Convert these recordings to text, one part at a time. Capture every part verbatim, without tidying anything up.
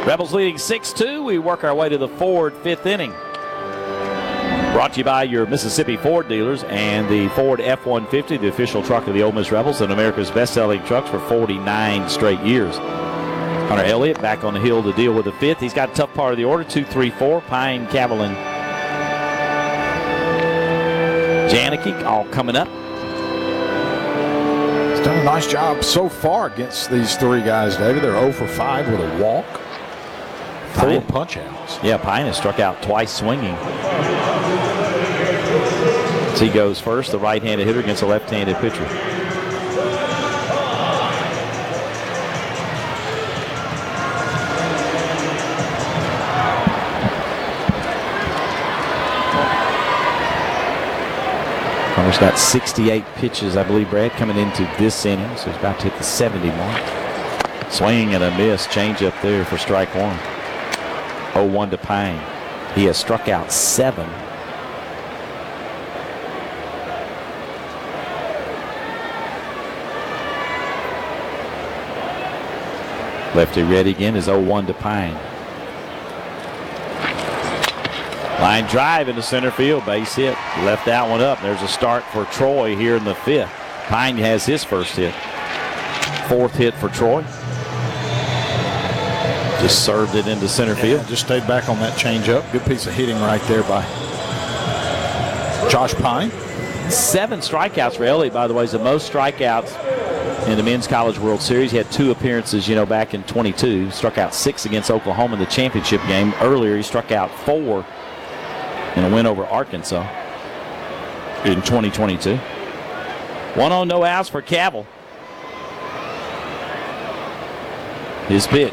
Rebels leading six two. We work our way to the Ford fifth inning. Brought to you by your Mississippi Ford dealers and the Ford F one fifty, the official truck of the Ole Miss Rebels and America's best-selling trucks for forty-nine straight years. Hunter Elliott back on the hill to deal with the fifth. He's got a tough part of the order, two, three, four. Pine, Cavill, and Janicki all coming up. He's done a nice job so far against these three guys, David. They're oh for five with a walk. Four punch-outs. Yeah, Pine has struck out twice swinging. As he goes first, the right-handed hitter against a left-handed pitcher. Hunter's got sixty-eight pitches, I believe, Brad, coming into this inning, so he's about to hit the seventy mark. Swing and a miss, change up there for strike one. oh one to Pine. He has struck out seven. Lefty ready again is oh one to Pine. Line drive into center field, base hit. Left that one up. There's a start for Troy here in the fifth. Pine has his first hit. Fourth hit for Troy. Just served it into center field. Yeah, just stayed back on that changeup. Good piece of hitting right there by Josh Pine. Seven strikeouts for Elliott, by the way, is the most strikeouts in the Men's College World Series. He had two appearances, you know, back in twenty-two. Struck out six against Oklahoma in the championship game. Earlier, he struck out four in a win over Arkansas in twenty twenty-two. One on, no outs for Cavill. His pitch.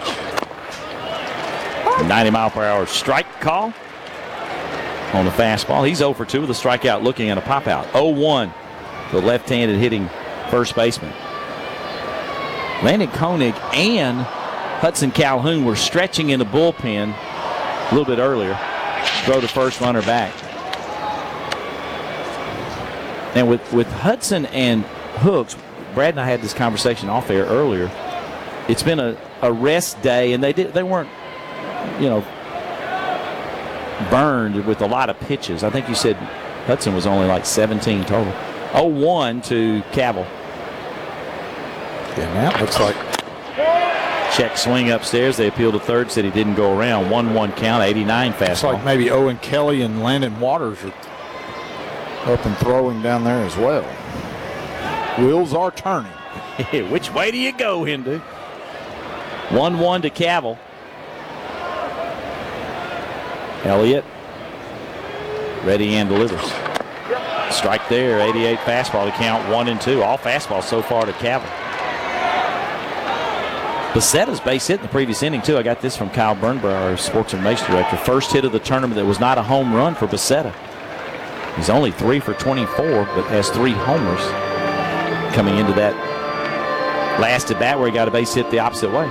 ninety mile per hour strike call on the fastball. He's oh for two with a strikeout looking at a pop out. oh one, the left-handed hitting first baseman. Landon Koenig and Hudson Calhoun were stretching in the bullpen a little bit earlier. Throw to first, runner back. And with, with Hudson and Hooks, Brad and I had this conversation off air earlier. It's been a, a rest day, and they did they weren't, you know, burned with a lot of pitches. I think you said Hudson was only like seventeen total. oh one to Cavill. And that looks like check swing upstairs. They appealed to third, said he didn't go around. one one count, eighty-nine fastball. Looks like maybe Owen Kelly and Landon Waters are up and throwing down there as well. Wheels are turning. Which way do you go, Hindu? one one to Cavill. Elliott ready and delivers. Strike there, eighty-eight fastball to count one and two. All fastballs so far to Cavill. Becetta's base hit in the previous inning, too. I got this from Kyle Burnbauer, our sports information director. First hit of the tournament that was not a home run for Becetta. He's only three for twenty-four, but has three homers coming into that last at bat where he got a base hit the opposite way.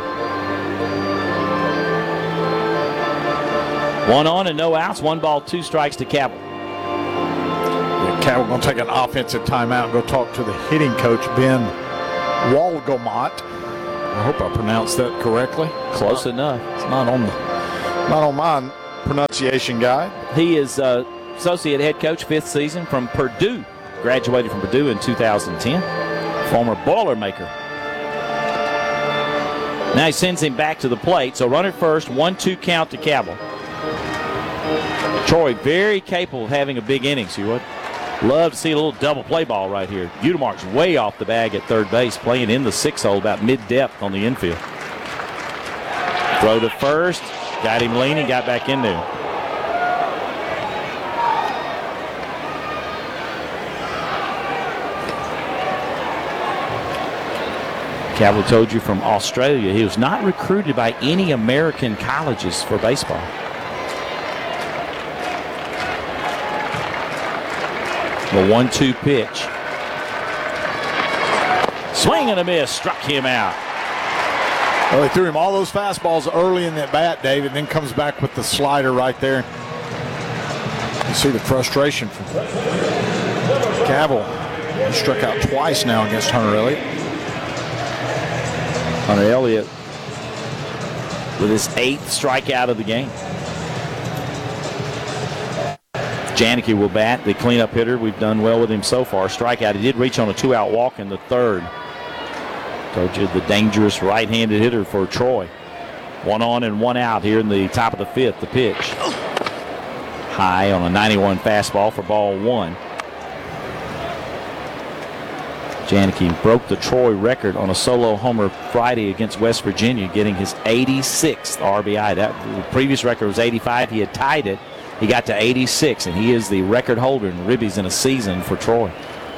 One on and no outs. One ball, two strikes to Cavill. Yeah, Cavill going to take an offensive timeout and go talk to the hitting coach, Ben Walgamot. I hope I pronounced that correctly. Close enough. It's not on the, not on my pronunciation guide. He is uh, associate head coach, fifth season from Purdue. Graduated from Purdue in two thousand ten. Former Boilermaker. Now he sends him back to the plate. So runner first, one two count to Cavill. Troy very capable of having a big inning, so you would love to see a little double play ball right here. Udemark's way off the bag at third base, playing in the six hole about mid-depth on the infield. Throw to first, got him leaning, got back in there. Cavill told you from Australia, he was not recruited by any American colleges for baseball. The one two pitch. Swing and a miss. Struck him out. Well, they threw him all those fastballs early in that bat, David, then comes back with the slider right there. You see the frustration from Cavill. He struck out twice now against Hunter Elliott. Hunter Elliott with his eighth strikeout of the game. Janicki will bat, the cleanup hitter. We've done well with him so far. Strikeout. He did reach on a two-out walk in the third. Told you the dangerous right-handed hitter for Troy. One on and one out here in the top of the fifth. The pitch. High on a ninety-one fastball for ball one. Janicki broke the Troy record on a solo homer Friday against West Virginia, getting his eighty-sixth R B I. That the previous record was eighty-five. He had tied it. He got to eighty-six, and he is the record holder in ribbies in a season for Troy.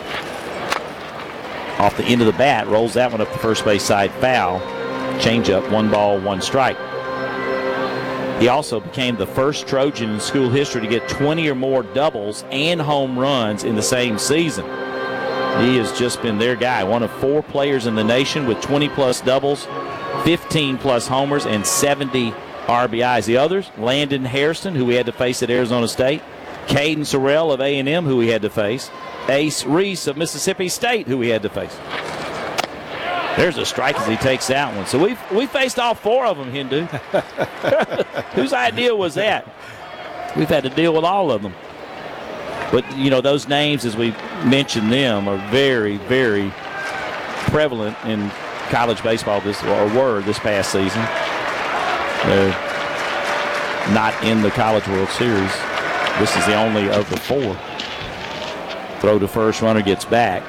Off the end of the bat, rolls that one up the first base side, foul. Changeup, one ball, one strike. He also became the first Trojan in school history to get twenty or more doubles and home runs in the same season. He has just been their guy. One of four players in the nation with twenty plus doubles, fifteen plus homers, and seventy R B Is. The others, Landon Hairston, who we had to face at Arizona State, Caden Sorrell of A and M, who we had to face, Ace Reese of Mississippi State, who we had to face. There's a strike as he takes that one. So we've we faced all four of them, Hindu. Whose idea was that? We've had to deal with all of them. But, you know, those names, as we mentioned them, are very, very prevalent in college baseball this or were this past season. They're not in the College World Series. This is the only of the four. Throw to first, runner gets back.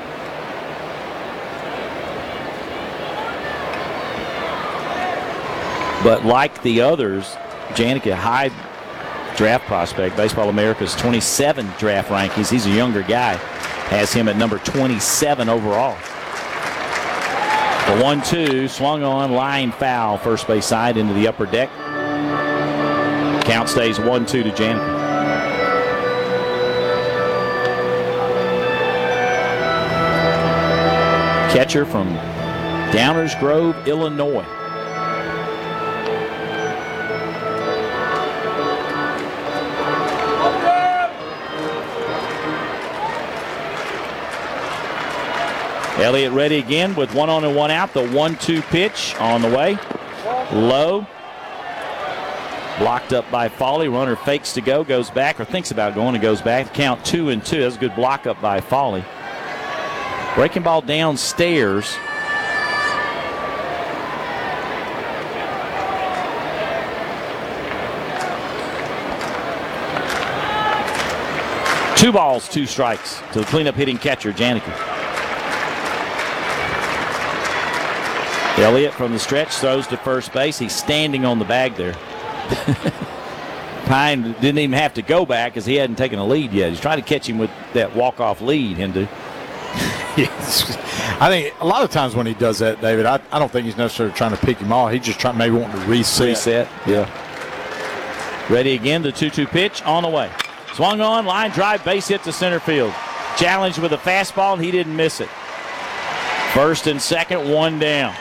But like the others, Janicki, high draft prospect, Baseball America's twenty-seven draft rankings. He's a younger guy. Has him at number twenty-seven overall. The one two, swung on, line foul, first base side into the upper deck. Count stays one two to Janicki. Catcher from Downers Grove, Illinois. Elliott ready again with one on and one out. The one two pitch on the way. Low. Blocked up by Foley. Runner fakes to go, goes back, or thinks about going and goes back. Count two and two. That's a good block up by Foley. Breaking ball downstairs. Two balls, two strikes to the cleanup hitting catcher, Janicki. Elliott from the stretch throws to first base. He's standing on the bag there. Pine didn't even have to go back because he hadn't taken a lead yet. He's trying to catch him with that walk-off lead, Hindu. Yes. I think a lot of times when he does that, David, I, I don't think he's necessarily trying to pick him off. He's just trying, maybe wanting to reset. Reset, yeah. Ready again, the two two pitch on the way. Swung on, line drive, base hit to center field. Challenged with a fastball, and he didn't miss it. First and second, one down.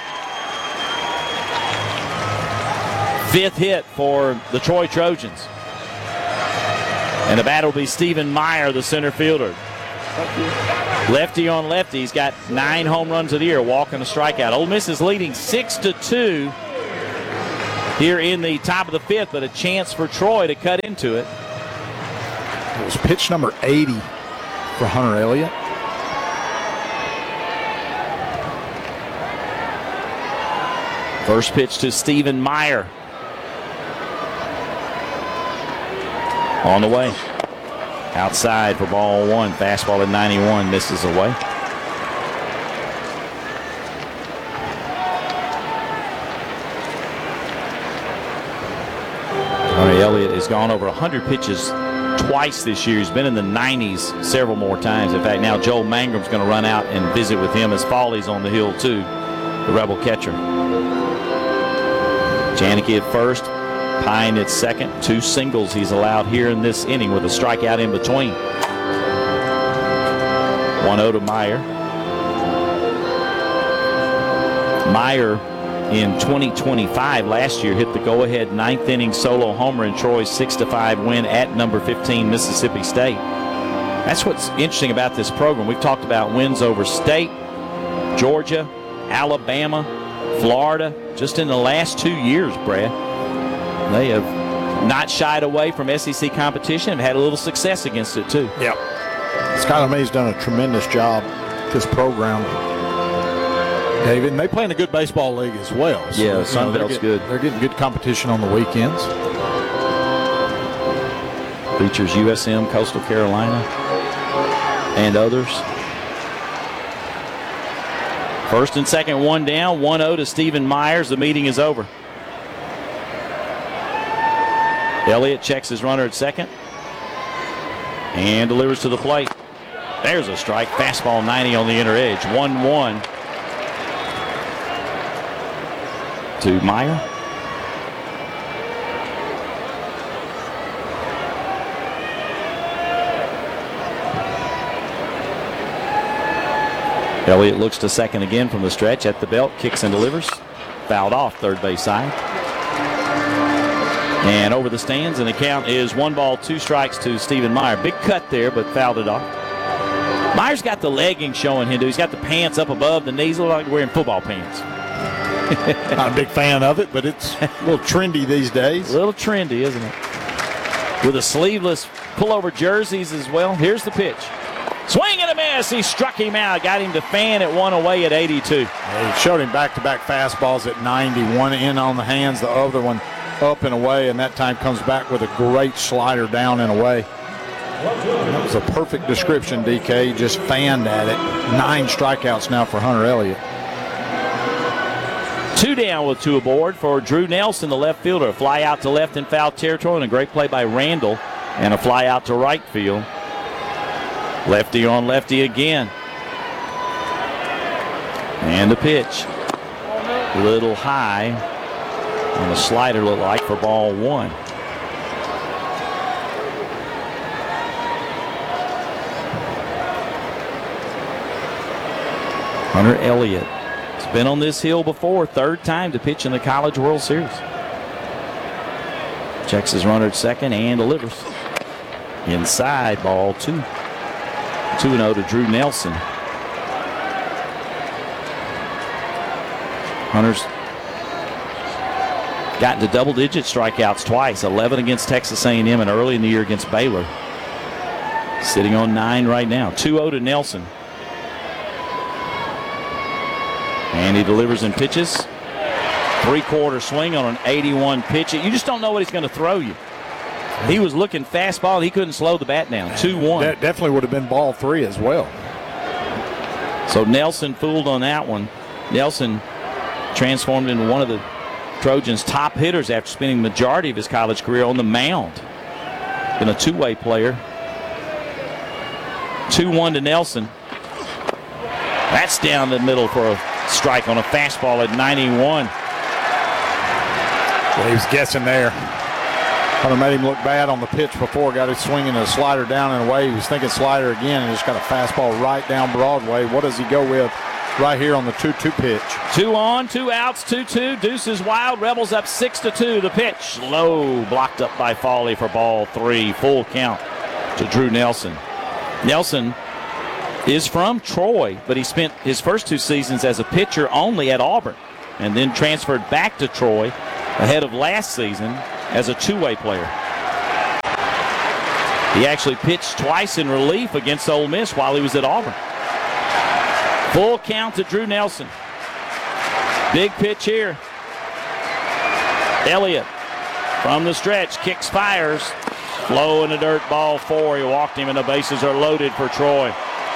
Fifth hit for the Troy Trojans. And the bat will be Stephen Meyer, the center fielder. Lefty on lefty. He's got nine home runs of the year, walk and a strikeout. Ole Miss is leading six to two here in the top of the fifth, but a chance for Troy to cut into it. It was pitch number eighty for Hunter Elliott. First pitch to Stephen Meyer. On the way. Outside for ball one. Fastball at ninety-one. Misses away. Hunter Elliott has gone over one hundred pitches twice this year. He's been in the nineties several more times. In fact, now Joel Mangum's going to run out and visit with him as Foley's on the hill too, the Rebel catcher. Janicki at first. Pine at second. Two singles he's allowed here in this inning with a strikeout in between. one oh to Meyer. Meyer in twenty twenty-five last year hit the go-ahead ninth inning solo homer in Troy's six to five win at number fifteen Mississippi State. That's what's interesting about this program. We've talked about wins over State, Georgia, Alabama, Florida, just in the last two years, Brad. They have not shied away from S E C competition and had a little success against it, too. Yep. Skylar May's done a tremendous job with this program, David. And they play in a good baseball league as well. So, yeah, Sun Belt's good. They're getting good competition on the weekends. Features U S M, Coastal Carolina, and others. First and second, one down, one oh to Stephen Myers. The meeting is over. Elliott checks his runner at second and delivers to the plate. There's a strike. Fastball ninety on the inner edge. one one to Meyer. Elliott looks to second again from the stretch at the belt, kicks and delivers. Fouled off third base side. And over the stands, and the count is one ball, two strikes to Stephen Meyer. Big cut there, but fouled it off. Meyer's got the leggings showing him. He's got the pants up above the knees, look like wearing football pants. Not a big fan of it, but it's a little trendy these days. A little trendy, isn't it? With the sleeveless pullover jerseys as well. Here's the pitch. Swing and a miss. He struck him out. Got him to fan at one away at eighty-two. Yeah, he showed him back-to-back fastballs at ninety. One in on the hands, the other one up and away, and that time comes back with a great slider down and away. That was a perfect description, D K. He just fanned at it. Nine strikeouts now for Hunter Elliott. Two down with two aboard for Drew Nelson, the left fielder. A fly out to left in foul territory, and a great play by Randall, and a fly out to right field. Lefty on lefty again. And the pitch. A little high on the slider, looked like, for ball one. Hunter Elliott has been on this hill before, third time to pitch in the College World Series. Checks his runner at second and delivers. Inside, ball two. two and oh to Drew Nelson. Hunter's gotten to double-digit strikeouts twice, eleven against Texas A and M and early in the year against Baylor. Sitting on nine right now. two oh to Nelson. And he delivers and pitches. Three-quarter swing on an eighty-one pitch. You just don't know what he's going to throw you. He was looking fastball. He couldn't slow the bat down. two one. That definitely would have been ball three as well. So Nelson fooled on that one. Nelson transformed into one of the Trojans' top hitters after spending the majority of his college career on the mound. Been a two-way player. two one to Nelson. That's down the middle for a strike on a fastball at ninety-one. Well, he was guessing there. Hunter made him look bad on the pitch before. Got his swinging a slider down and away. He was thinking slider again and just got a fastball right down Broadway. What does he go with right here on the two two pitch? Two on, two outs, two two. Deuces wild. Rebels up six to two. The pitch low, blocked up by Fawley for ball three. Full count to Drew Nelson. Nelson is from Troy, but he spent his first two seasons as a pitcher only at Auburn and then transferred back to Troy ahead of last season as a two-way player. He actually pitched twice in relief against Ole Miss while he was at Auburn. Full count to Drew Nelson. Big pitch here. Elliott from the stretch, kicks, fires. Low in the dirt, ball four. He walked him and the bases are loaded for Troy.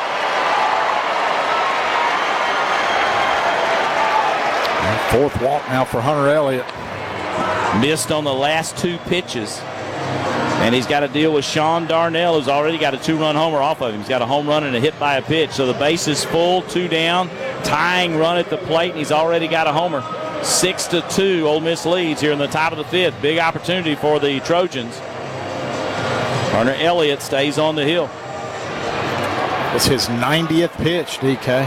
Fourth walk now for Hunter Elliott. Missed on the last two pitches. And he's got to deal with Sean Darnell, who's already got a two-run homer off of him. He's got a home run and a hit by a pitch. So the base is full, two down, tying run at the plate, and he's already got a homer. Six to two, Ole Miss leads here in the top of the fifth. Big opportunity for the Trojans. Hunter Elliott stays on the hill. It's his ninetieth pitch, D K.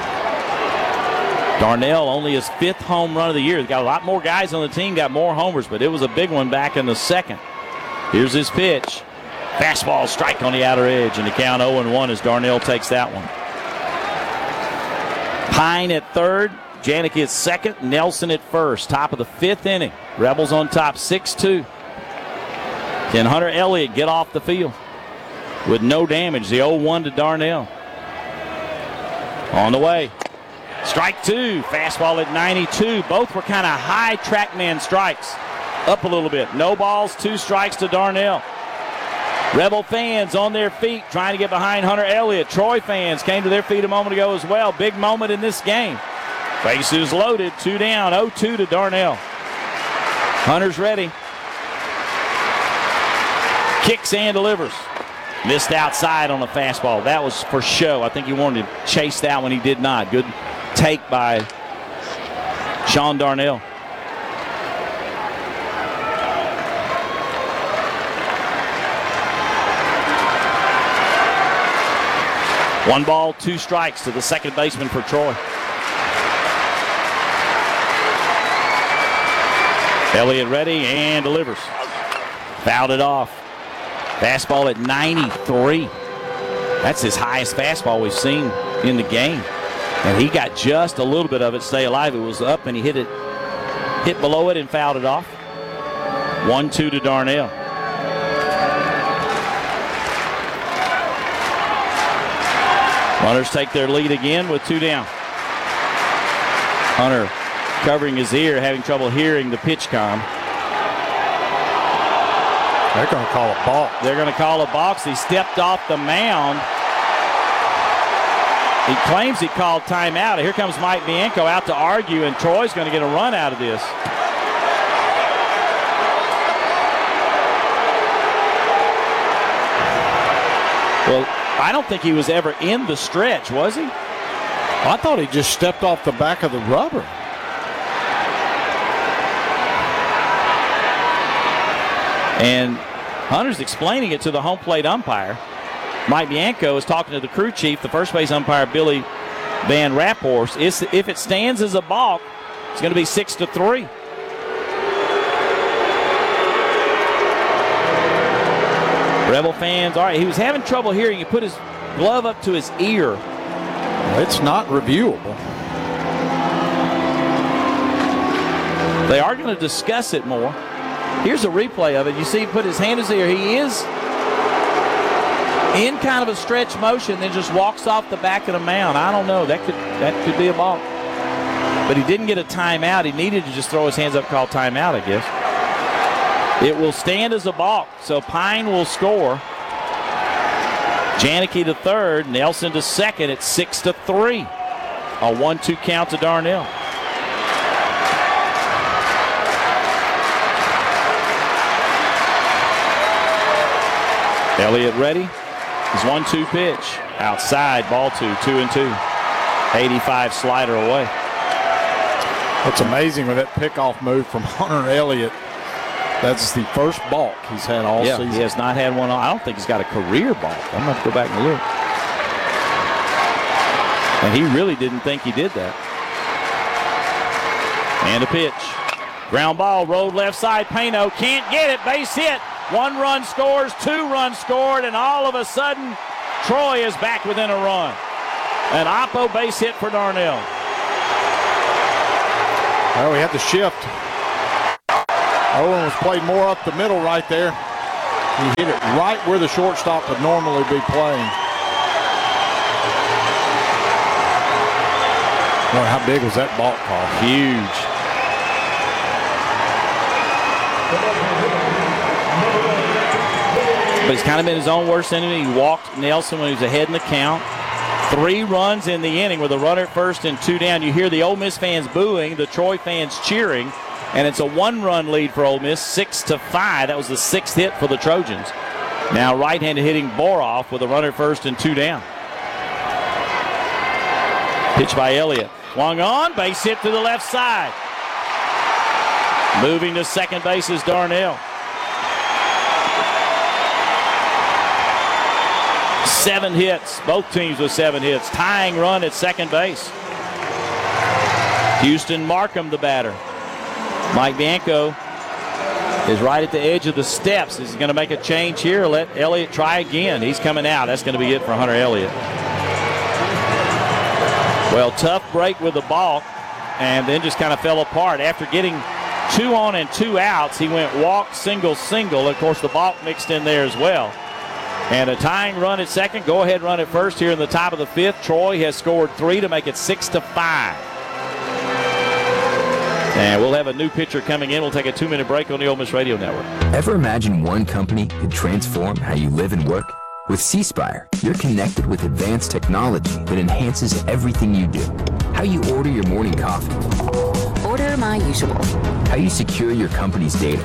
Darnell only his fifth home run of the year. He's got a lot more guys on the team, got more homers, but it was a big one back in the second. Here's his pitch. Fastball strike on the outer edge, and the count oh and one as Darnell takes that one. Pine at third. Janicki at second, Nelson at first. Top of the fifth inning. Rebels on top, six two. Can Hunter Elliott get off the field with no damage? The oh one to Darnell. On the way. Strike two. Fastball at ninety-two. Both were kind of high trackman strikes. Up a little bit. No balls, two strikes to Darnell. Rebel fans on their feet trying to get behind Hunter Elliott. Troy fans came to their feet a moment ago as well. Big moment in this game. Bases loaded. Two down. oh two to Darnell. Hunter's ready. Kicks and delivers. Missed outside on a fastball. That was for show. I think he wanted to chase that one. He did not. Good take by Sean Darnell. One ball, two strikes to the second baseman for Troy. Elliott ready and delivers. Fouled it off. Fastball at ninety-three. That's his highest fastball we've seen in the game. And he got just a little bit of it stay alive. It was up and he hit it, hit below it and fouled it off. one two to Darnell. Runners take their lead again with two down. Hunter covering his ear, having trouble hearing the pitch com. They're going to call a balk. They're going to call a balk. He stepped off the mound. He claims he called timeout. Here comes Mike Bianco out to argue, and Troy's going to get a run out of this. Well, I don't think he was ever in the stretch, was he? I thought he just stepped off the back of the rubber. And Hunter's explaining it to the home plate umpire. Mike Bianco is talking to the crew chief, the first base umpire, Billy Van Raphorst. It's, if it stands as a balk, it's going to be six to three. Rebel fans, all right, he was having trouble hearing. He put his glove up to his ear. Well, it's not reviewable. They are going to discuss it more. Here's a replay of it. You see he put his hand in his ear. He is in kind of a stretch motion, then just walks off the back of the mound. I don't know. That could that could be a balk. But he didn't get a timeout. He needed to just throw his hands up, call timeout, I guess. It will stand as a balk, so Pine will score. Janicki to third, Nelson to second at six to three. A one two count to Darnell. Elliott ready. His one two pitch. Outside, ball two, two and two. eighty-five slider away. It's amazing with that pickoff move from Hunter Elliott. That's the first balk he's had all yeah, season. He has not had one. I don't think he's got a career balk. I'm going to have to go back and look. And he really didn't think he did that. And a pitch. Ground ball, rolled left side. Pano can't get it. Base hit. One run scores, two runs scored, and all of a sudden, Troy is back within a run. An Oppo base hit for Darnell. Well, we had the shift. Owen was played more up the middle right there. He hit it right where the shortstop would normally be playing. Boy, how big was that balk call? Huge. But he's kind of been his own worst enemy. He walked Nelson when he was ahead in the count. Three runs in the inning with a runner at first and two down. You hear the Ole Miss fans booing, the Troy fans cheering, and it's a one-run lead for Ole Miss, six to five. That was the sixth hit for the Trojans. Now right-handed hitting Boroff with a runner at first and two down. Pitch by Elliott. Swung on, base hit to the left side. Moving to second base is Darnell. Seven hits, both teams with seven hits. Tying run at second base. Houston Markham, the batter. Mike Bianco is right at the edge of the steps. Is he going to make a change here or let Elliott try again? He's coming out. That's going to be it for Hunter Elliott. Well, tough break with the balk. and then just kind of fell apart. After getting two on and two outs, he went walk, single, single. Of course, the balk mixed in there as well. And a tying run at second, go-ahead run at first here in the top of the fifth. Troy has scored three to make it six to five. And we'll have a new pitcher coming in. We'll take a two-minute break on the Ole Miss Radio Network. Ever imagine one company could transform how you live and work? With C-Spire, you're connected with advanced technology that enhances everything you do. How you order your morning coffee. Order my usual. How you secure your company's data.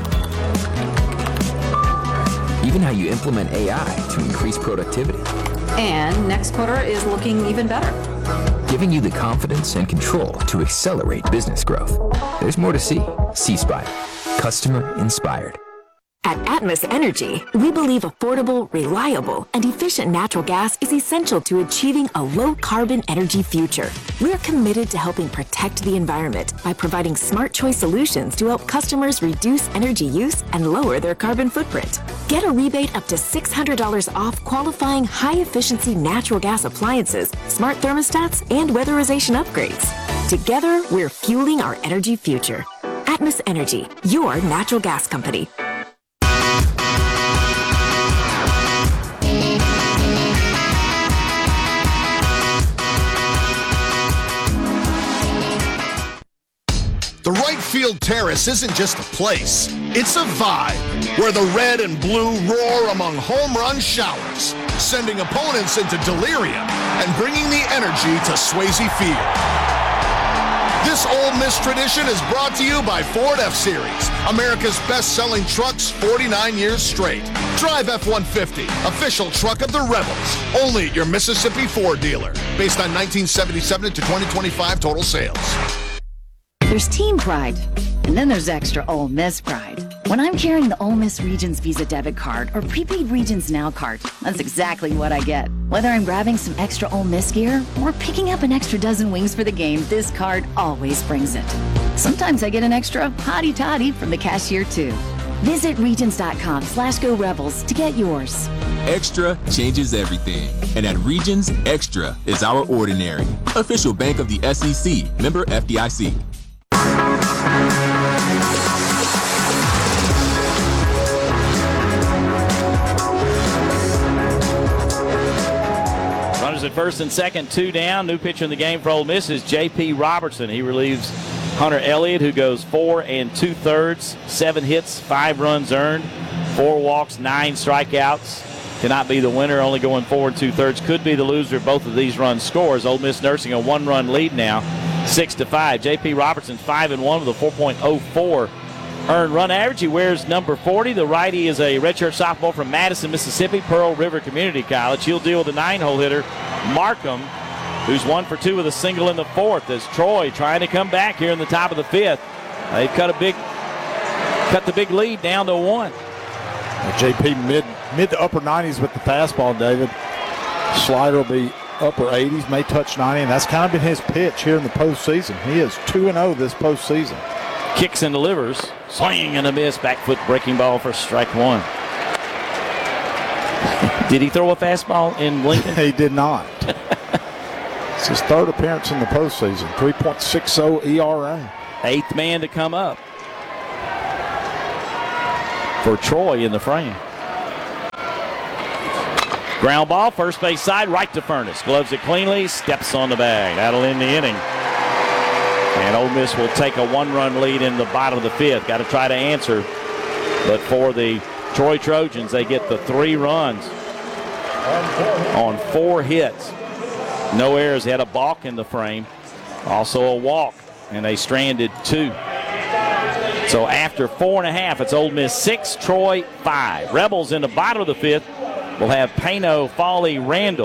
Even how you implement A I to increase productivity. And next quarter is looking even better. Giving you the confidence and control to accelerate business growth. There's more to see. C-Spire. Customer inspired. At Atmos Energy, we believe affordable, reliable, and efficient natural gas is essential to achieving a low-carbon energy future. We're committed to helping protect the environment by providing smart choice solutions to help customers reduce energy use and lower their carbon footprint. Get a rebate up to six hundred dollars off qualifying high-efficiency natural gas appliances, smart thermostats, and weatherization upgrades. Together, we're fueling our energy future. Atmos Energy, your natural gas company. The Right Field Terrace isn't just a place, it's a vibe where the red and blue roar among home run showers, sending opponents into delirium and bringing the energy to Swayze Field. This Ole Miss tradition is brought to you by Ford F-Series, America's best-selling trucks forty-nine years straight. Drive F one fifty, official truck of the Rebels, only at your Mississippi Ford dealer, based on nineteen seventy-seven to twenty twenty-five total sales. There's team pride, and then there's extra Ole Miss pride. When I'm carrying the Ole Miss Regions Visa debit card or prepaid Regions Now card, that's exactly what I get. Whether I'm grabbing some extra Ole Miss gear or picking up an extra dozen wings for the game, this card always brings it. Sometimes I get an extra hottie toddy from the cashier too. Visit Regions.com slash Go Rebels to get yours. Extra changes everything. And at Regions, Extra is our ordinary. Official bank of the S E C, member F D I C. Runners at first and second, two down. New pitcher in the game for Ole Miss is J P Robertson. He relieves Hunter Elliott, who goes four and two-thirds, seven hits, five runs earned, four walks, nine strikeouts. Cannot be the winner, only going four and two-thirds. Could be the loser if both of these runs scores. Ole Miss nursing a one-run lead now, six to five. J P Robertson five and one with a four point oh four earned run average. He wears number forty. The righty is a redshirt sophomore from Madison, Mississippi, Pearl River Community College. He'll deal with the nine-hole hitter, Markham, who's one for two with a single in the fourth, as Troy trying to come back here in the top of the fifth. They cut a big, cut the big lead down to one. J P mid mid to upper nineties with the fastball, David. Slider will be upper eighties, may touch ninety, and that's kind of been his pitch here in the postseason. He is two and oh this postseason. Kicks and delivers. Swing and a miss. Back foot breaking ball for strike one. Did he throw a fastball in Lincoln? He did not. It's his third appearance in the postseason. three point six oh E R A. Eighth man to come up for Troy in the frame. Ground ball, first base side, right to Furness. Gloves it cleanly, steps on the bag. That'll end the inning. And Ole Miss will take a one-run lead in the bottom of the fifth. Got to try to answer. But for the Troy Trojans, they get the three runs on four hits. No errors. They had a balk in the frame. Also a walk. And they stranded two. So after four and a half, it's Ole Miss six, Troy five. Rebels in the bottom of the fifth will have Pano, Foley, Randall.